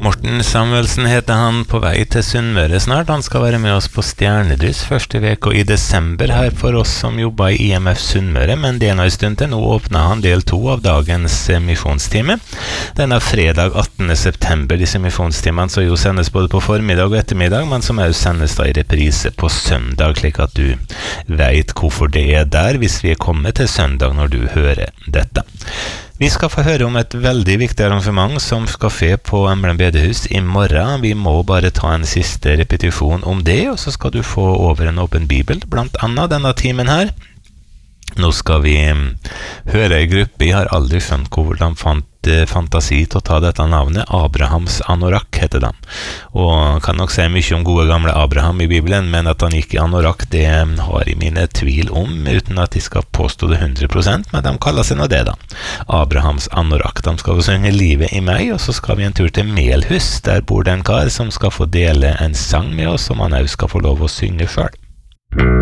Morten Samuelsen heter han, på vei til Sunnmøre snart. Han skal være med oss på Stjernedryss første veka i desember her for oss som jobber i IMF Sunnmøre, men det er nå en stund til. Nå åpner han del 2 av dagens misjonstime. Denne fredag 18. september, disse misjonstimene som jo sendes både på formiddag og ettermiddag, men som også sendes da i reprise på søndag, slik at du vet hvorfor det er der hvis vi er kommet til søndag når du hører dette. Vi skal få høre om et veldig viktig arrangement som skal skje på Emblem bedehus i morgen. Vi må bare ta en siste repetisjon om det, og så skal du få over en åpen bibel, blant annet denne timen her. Nå skal vi høre en gruppe. Jeg har aldri skjønt hvordan fant fantasi til å ta dette navnet. Abrahams anorakk heter de. Og kan nok si mye om gode gamle Abraham i Bibelen, men at han gikk i anorakk, det har jeg mine tvil om, uten at de skal påstå det 100%, men de kaller seg nå det da. Abrahams anorakk. De skal synge Livet i meg, og så skal vi en tur til Melhus. Der bor det en kar som skal få dele en sang med oss, som han også skal få lov å synge selv.